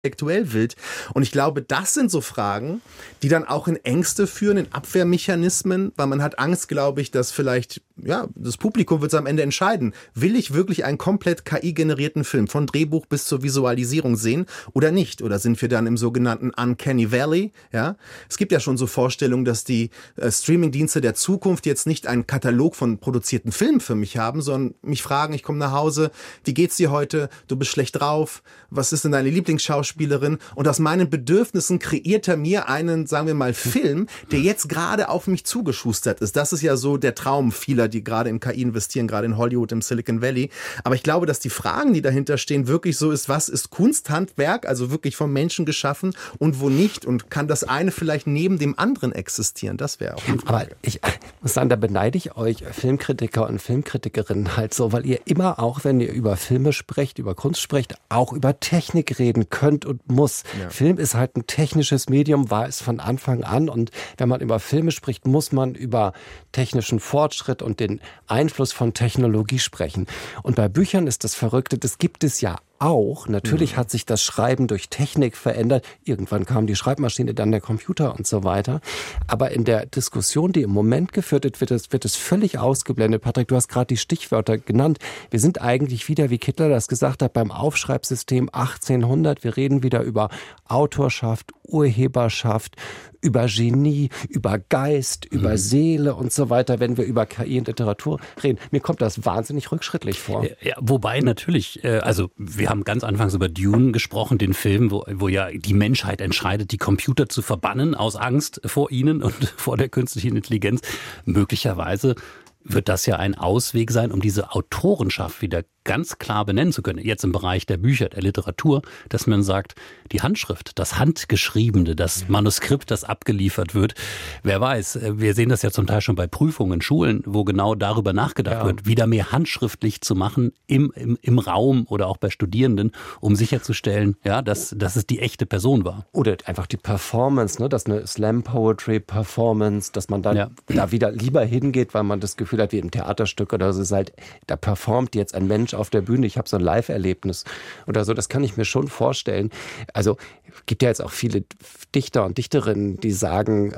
intellektuell wild. Und ich glaube, das sind so Fragen, die dann auch in Ängste führen, in Abwehrmechanismen, weil man hat Angst, glaube ich, dass vielleicht, ja, das Publikum wird es am Ende entscheiden. Will ich wirklich einen komplett KI-generierten Film von Drehbuch bis zur Visualisierung sehen oder nicht? Oder sind wir dann im sogenannten Uncanny Valley? Ja, es gibt ja schon so Vorstellungen, dass die Streaming-Dienste der Zukunft jetzt nicht einen Katalog von produzierten Filmen für mich haben, sondern mich fragen, ich komme nach Hause, wie geht's dir heute? Du bist schlecht drauf. Was ist denn deine Lieblingsschauspielerin? Und aus meinen Bedürfnissen kreiert er mir einen, sagen wir mal, Film, der jetzt gerade auf mich zugeschustert ist. Das ist ja so der Traum vieler, die gerade in KI investieren, gerade in Hollywood, im Silicon Valley. Aber ich glaube, dass die Fragen, die dahinter stehen, wirklich so ist, was ist Kunsthandwerk, also wirklich vom Menschen geschaffen und wo nicht? Und kann das eine vielleicht neben dem anderen existieren? Das wäre auch eine Frage. Aber ich muss sagen, da beneide ich euch Filmkritiker und Filmkritikerinnen halt so, weil ihr immer auch, wenn ihr über Filme sprecht, über Kunst sprecht, auch über Technik reden könnt und muss. Ja. Film ist halt ein technisches Medium, war es von Anfang an. Und wenn man über Filme spricht, muss man über technischen Fortschritt und den Einfluss von Technologie sprechen. Und bei Büchern ist das Verrückte, das gibt es ja auch. Natürlich hat sich das Schreiben durch Technik verändert. Irgendwann kam die Schreibmaschine, dann der Computer und so weiter. Aber in der Diskussion, die im Moment geführt wird, wird es völlig ausgeblendet. Patrick, du hast gerade die Stichwörter genannt. Wir sind eigentlich wieder, wie Kittler das gesagt hat, beim Aufschreibsystem 1800. Wir reden wieder über Autorschaft, Urheberschaft, über Genie, über Geist, über Seele und so weiter, wenn wir über KI und Literatur reden. Mir kommt das wahnsinnig rückschrittlich vor. Ja, wobei natürlich, also wir haben ganz anfangs über Dune gesprochen, den Film, wo ja die Menschheit entscheidet, die Computer zu verbannen aus Angst vor ihnen und vor der künstlichen Intelligenz. Möglicherweise wird das ja ein Ausweg sein, um diese Autorenschaft wieder ganz klar benennen zu können. Jetzt im Bereich der Bücher, der Literatur, dass man sagt, die Handschrift, das Handgeschriebene, das Manuskript, das abgeliefert wird. Wer weiß, wir sehen das ja zum Teil schon bei Prüfungen in Schulen, wo genau darüber nachgedacht wird, wieder mehr handschriftlich zu machen im Raum oder auch bei Studierenden, um sicherzustellen, ja, dass es die echte Person war. Oder einfach die Performance, ne, dass eine Slam-Poetry-Performance, dass man dann da wieder lieber hingeht, weil man das Gefühl hat, wie im Theaterstück oder so, ist halt, da performt jetzt ein Mensch auf der Bühne, ich habe so ein Live-Erlebnis oder so, das kann ich mir schon vorstellen. Also gibt ja jetzt auch viele Dichter und Dichterinnen, die sagen,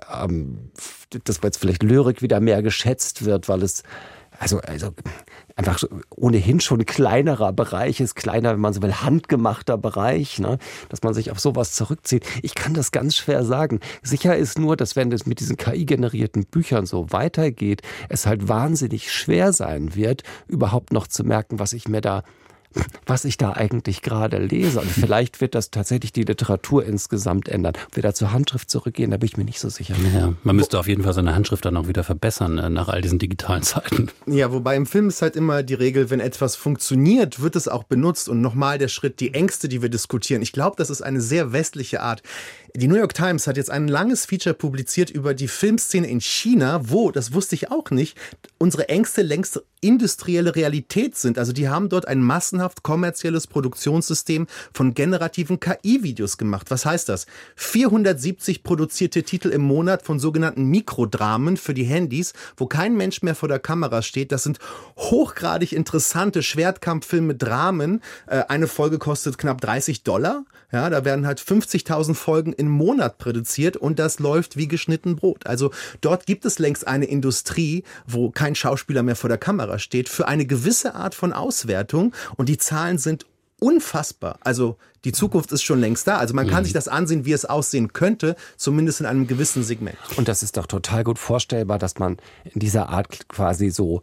dass jetzt vielleicht Lyrik wieder mehr geschätzt wird, weil es also einfach ohnehin schon ein kleinerer Bereich ist, kleiner, wenn man so will, handgemachter Bereich, ne? Dass man sich auf sowas zurückzieht. Ich kann das ganz schwer sagen. Sicher ist nur, dass wenn das mit diesen KI-generierten Büchern so weitergeht, es halt wahnsinnig schwer sein wird, überhaupt noch zu merken, was ich da eigentlich gerade lese. Und vielleicht wird das tatsächlich die Literatur insgesamt ändern. Ob wir da zur Handschrift zurückgehen, da bin ich mir nicht so sicher. Ja, man müsste auf jeden Fall seine Handschrift dann auch wieder verbessern nach all diesen digitalen Zeiten. Ja, wobei im Film ist halt immer die Regel, wenn etwas funktioniert, wird es auch benutzt. Und nochmal der Schritt, die Ängste, die wir diskutieren. Ich glaube, das ist eine sehr westliche Art. Die New York Times hat jetzt ein langes Feature publiziert über die Filmszene in China, wo, das wusste ich auch nicht, unsere Ängste längst industrielle Realität sind. Also die haben dort ein massenhaft kommerzielles Produktionssystem von generativen KI-Videos gemacht. Was heißt das? 470 produzierte Titel im Monat von sogenannten Mikrodramen für die Handys, wo kein Mensch mehr vor der Kamera steht. Das sind hochgradig interessante Schwertkampffilme, Dramen. Eine Folge kostet knapp $30. Ja, da werden halt 50.000 Folgen im Monat produziert und das läuft wie geschnitten Brot. Also dort gibt es längst eine Industrie, wo kein Schauspieler mehr vor der Kamera steht, für eine gewisse Art von Auswertung und die Zahlen sind unfassbar. Also die Zukunft ist schon längst da. Also man kann sich das ansehen, wie es aussehen könnte, zumindest in einem gewissen Segment. Und das ist doch total gut vorstellbar, dass man in dieser Art quasi so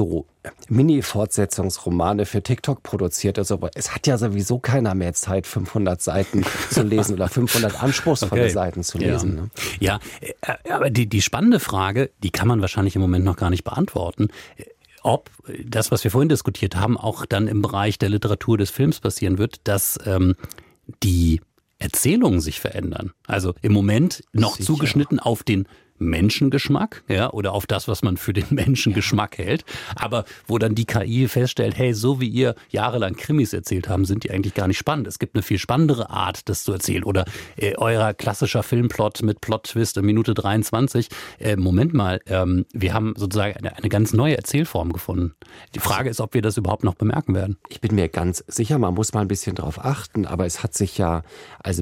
Mini-Fortsetzungsromane für TikTok produziert. Also es hat ja sowieso keiner mehr Zeit, 500 Seiten zu lesen oder 500 anspruchsvolle Seiten zu lesen. Ne? Ja, aber die spannende Frage, die kann man wahrscheinlich im Moment noch gar nicht beantworten. Ob das, was wir vorhin diskutiert haben, auch dann im Bereich der Literatur des Films passieren wird, dass die Erzählungen sich verändern. Also im Moment noch zugeschnitten auf den Menschengeschmack, ja, oder auf das, was man für den Menschengeschmack hält, aber wo dann die KI feststellt, hey, so wie ihr jahrelang Krimis erzählt haben, sind die eigentlich gar nicht spannend. Es gibt eine viel spannendere Art, das zu erzählen. Oder euer klassischer Filmplot mit Plot-Twist in Minute 23. Moment mal, wir haben sozusagen eine ganz neue Erzählform gefunden. Die Frage ist, ob wir das überhaupt noch bemerken werden. Ich bin mir ganz sicher, man muss mal ein bisschen drauf achten, aber es hat sich ja, also